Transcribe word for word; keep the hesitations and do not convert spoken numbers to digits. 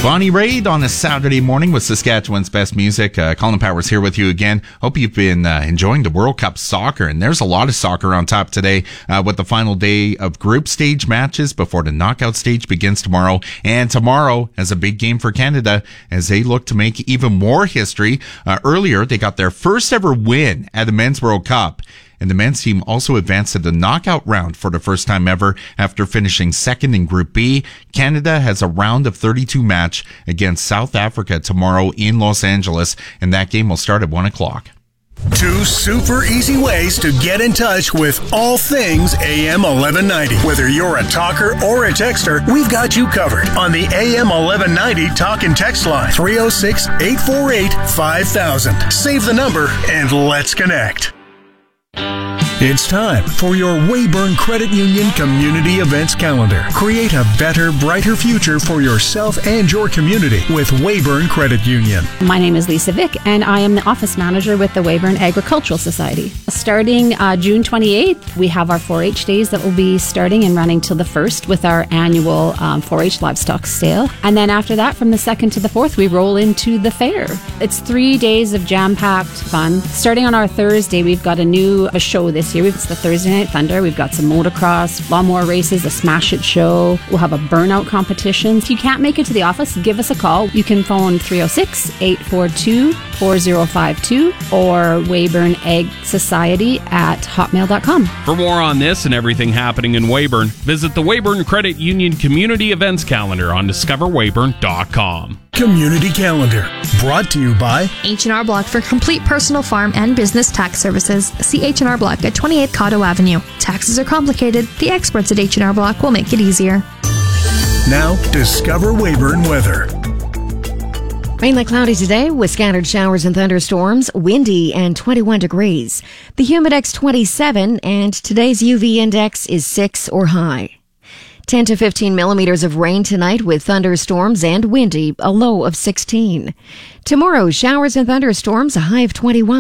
Bonnie Raitt on a Saturday morning with Saskatchewan's best music. Uh, Colin Powers here with you again. Hope you've been uh, enjoying the World Cup soccer, and there's a lot of soccer on top today uh, with the final day of group stage matches before the knockout stage begins tomorrow. And tomorrow is a big game for Canada as they look to make even more history. Uh, earlier, they got their first ever win at the Men's World Cup. And the men's team also advanced to the knockout round for the first time ever after finishing second in Group B. Canada has a round of thirty-two match against South Africa tomorrow in Los Angeles, and that game will start at one o'clock. Two super easy ways to get in touch with all things A M eleven ninety. Whether you're a talker or a texter, we've got you covered on the A M eleven ninety talk and text line, three oh six, eight four eight, five thousand. Save the number and let's connect. It's time for your Weyburn Credit Union Community Events Calendar. Create a better, brighter future for yourself and your community with Weyburn Credit Union. My name is Lisa Vick, and I am the office manager with the Weyburn Agricultural Society. Starting uh, June twenty-eighth, we have our four H days that will be starting and running till the first with our annual um, four H livestock sale. And then after that, from the second to the fourth, we roll into the fair. It's three days of jam-packed fun. Starting on our Thursday, we've got a new a show this year. It's the Thursday Night Thunder. We've got some motocross, lawnmower races, a Smash It show. We'll have a burnout competition. If you can't make it to the office, give us a call. You can phone three oh six, eight four two, four oh five two or Weyburn Egg Society at hotmail dot com. For more on this and everything happening in Weyburn, visit the Weyburn Credit Union Community Events Calendar on discover weyburn dot com. Community Calendar, brought to you by H and R Block for complete personal farm and business tax services. See H and R Block at twenty-eight Cotto Avenue. Taxes are complicated. The experts at H and R Block will make it easier. Now, discover Weyburn weather. Mainly cloudy today with scattered showers and thunderstorms, windy and twenty-one degrees. The Humidex twenty-seven, and today's U V index is six or high. ten to fifteen millimeters of rain tonight with thunderstorms and windy, a low of sixteen. Tomorrow, showers and thunderstorms, a high of twenty-one.